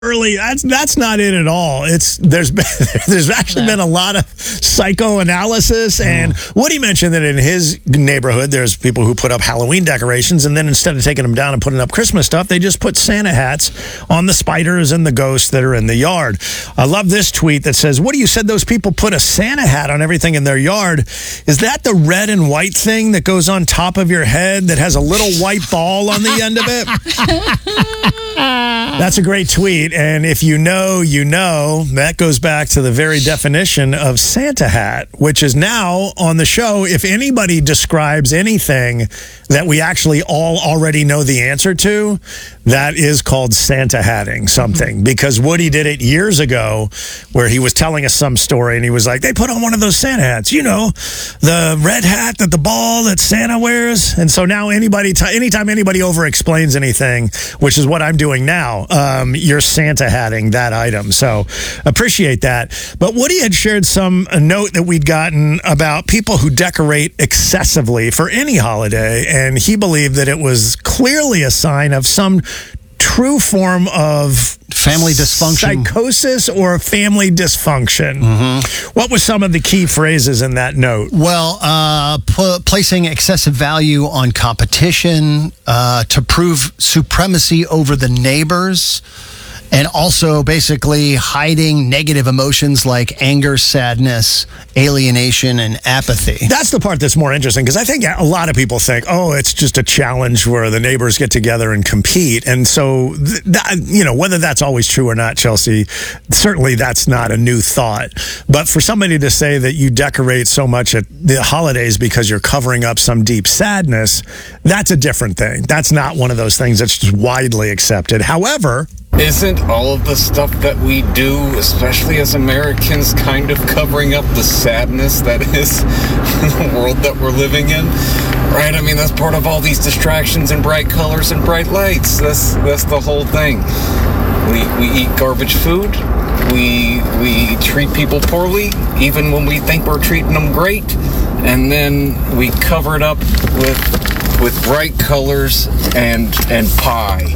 early. That's not it at all. There's actually been a lot of psychoanalysis, and Woody mentioned that in his neighborhood there's people who put up Halloween decorations, and then instead of taking them down and putting up Christmas stuff, they just put Santa hats on the spiders and the ghosts that are in the yard. I love this tweet that says, "Woody, you said those people put a Santa hat on everything in their yard. Is that the red and white thing that goes on top of your head that has a little white ball on the end of it?" That's a great tweet, and if you know, you know. That goes back to the very definition of Santa hat, which is now on the show. If anybody describes anything that we actually all already know the answer to, that is called Santa hatting something, because Woody did it years ago where he was telling us some story, and he was like, they put on one of those Santa hats, you know, the red hat, the ball that Santa wears. And so now anytime anybody over explains anything, which is what I'm doing now, you're Santa hatting that item. So appreciate that. But Woody had shared a note that we'd gotten about people who decorate excessively for any holiday, and he believed that it was clearly a sign of some true form of family dysfunction, psychosis, or family dysfunction. What were some of the key phrases in that note? Well, placing excessive value on competition to prove supremacy over the neighbors, and also basically hiding negative emotions like anger, sadness, alienation, and apathy. That's the part that's more interesting, because I think a lot of people think, oh, it's just a challenge where the neighbors get together and compete. And so, whether that's always true or not, Chelsea, certainly that's not a new thought. But for somebody to say that you decorate so much at the holidays because you're covering up some deep sadness, that's a different thing. That's not one of those things that's just widely accepted. However, isn't all of the stuff that we do, especially as Americans, kind of covering up the sadness that is the world that we're living in? Right? I mean, that's part of all these distractions and bright colors and bright lights. That's the whole thing. We eat garbage food. We treat people poorly, even when we think we're treating them great. And then we cover it up with bright colors and pie.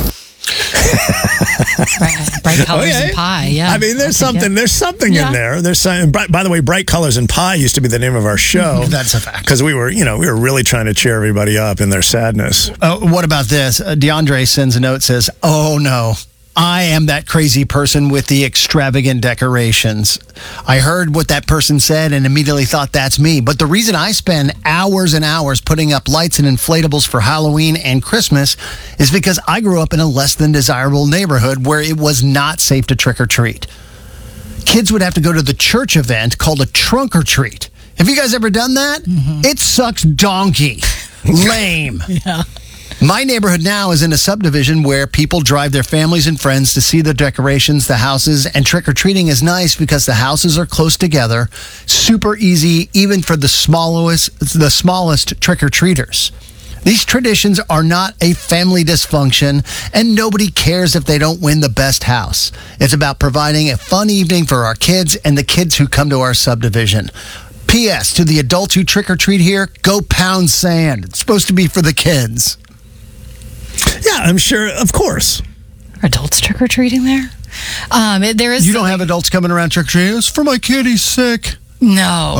Bright colors and pie, yeah. I mean, there's something in there. By the way, Bright Colors and Pie used to be the name of our show. That's a fact. Because we were really trying to cheer everybody up in their sadness. What about this? DeAndre sends a note, says, "Oh no, I am that crazy person with the extravagant decorations. I heard what that person said and immediately thought that's me. But the reason I spend hours and hours putting up lights and inflatables for Halloween and Christmas is because I grew up in a less than desirable neighborhood where it was not safe to trick or treat. Kids would have to go to the church event called a trunk or treat. Have you guys ever done that? It sucks donkey. Lame." Yeah. My neighborhood now is in a subdivision where people drive their families and friends to see the decorations, the houses, and trick-or-treating is nice because the houses are close together, super easy even for the smallest trick-or-treaters. These traditions are not a family dysfunction, and nobody cares if they don't win the best house. It's about providing a fun evening for our kids and the kids who come to our subdivision. P.S. To the adults who trick-or-treat here, go pound sand. It's supposed to be for the kids. Yeah, I'm sure, of course. Are adults trick-or-treating there? There is. You don't have adults coming around trick-or-treating? It's for my kid, he's sick. No.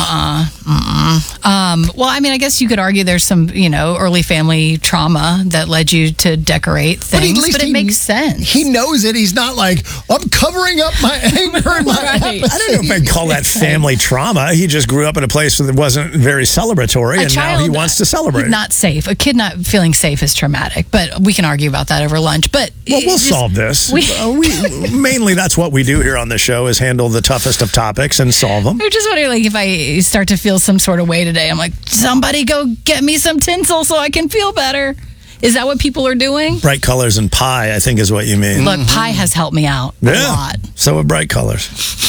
Well, I mean, I guess you could argue there's some, early family trauma that led you to decorate things, but it makes sense. He knows it. He's not like, I'm covering up my anger and my apathy. I don't know if I'd call that family trauma. He just grew up in a place that wasn't very celebratory, and now he wants to celebrate. Not safe. A kid not feeling safe is traumatic, but we can argue about that over lunch. But we'll solve this. Mainly that's what we do here on the show, is handle the toughest of topics and solve them. Just wondering, like, if I start to feel some sort of way today, I'm like, somebody go get me some tinsel so I can feel better. Is that what people are doing? Bright colors and pie, I think, is what you mean. Look, pie has helped me out a lot. So have bright colors.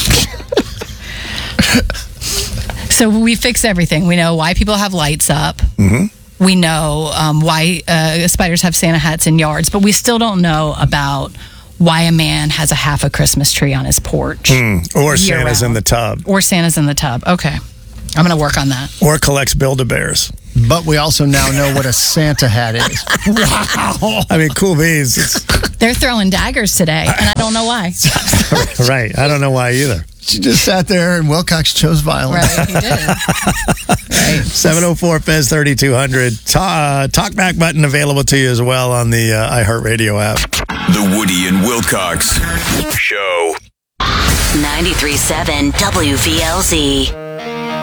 So we fix everything. We know why people have lights up. We know why spiders have Santa hats in yards, but we still don't know about why a man has a half a Christmas tree on his porch. Or Santa's in the tub. Or Santa's in the tub. Okay. I'm going to work on that. Or collects Build-A-Bears. But we also now know what a Santa hat is. Wow. I mean, cool beans. They're throwing daggers today, and I don't know why. Right. I don't know why either. She just sat there and Wilcox chose violence. Right, he did. Right. 704-FEZ3200. Talkback button available to you as well on the iHeartRadio app. The Woody and Wilcox Show. 93.7 WVLZ.